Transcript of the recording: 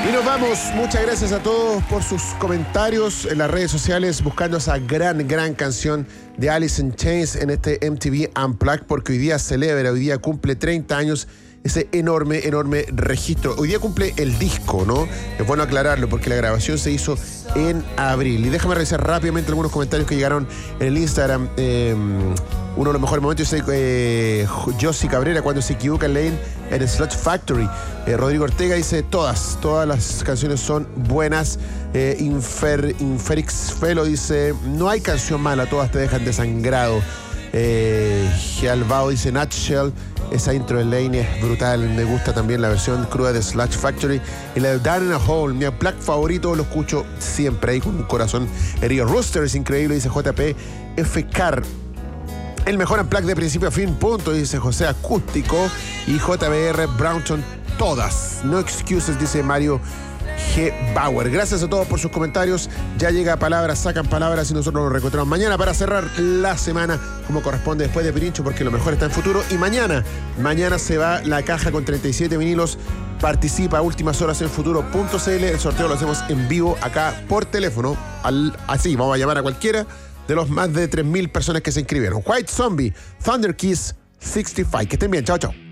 Y nos vamos. Muchas gracias a todos por sus comentarios en las redes sociales buscando esa gran canción de Alice in Chains en este MTV Unplugged, porque hoy día celebra, hoy día cumple 30 años ese enorme registro. Hoy día cumple el disco, ¿no? Es bueno aclararlo porque la grabación se hizo en abril. Y déjame revisar rápidamente algunos comentarios que llegaron en el Instagram. Uno de los mejores momentos es Josie Cabrera cuando se equivoca en Lane en Sludge Factory. Rodrigo Ortega dice todas las canciones son buenas. Inferix Felo dice no hay canción mala, todas te dejan desangrado. Gialbao dice Nutshell, esa intro de Lane es brutal, me gusta también la versión cruda de Sludge Factory. Y la de Down in a Hole, mi unplugged favorito, lo escucho siempre ahí con un corazón herido. Rooster es increíble, dice JP FK. El mejor unplugged de principio a fin, punto, dice José Acústico. Y JBR Brownton, todas. No excuses, dice Mario G. Bauer. Gracias a todos por sus comentarios. Ya llega Palabras, sacan palabras y nosotros nos reencontramos mañana para cerrar la semana como corresponde después de Pirincho, porque lo mejor está en futuro. Y mañana se va la caja con 37 vinilos. Participa a últimas horas en futuro.cl. El sorteo lo hacemos en vivo acá por teléfono. Así, vamos a llamar a cualquiera de los más de 3.000 personas que se inscribieron. White Zombie, Thunder Kiss 65. Que estén bien, chao.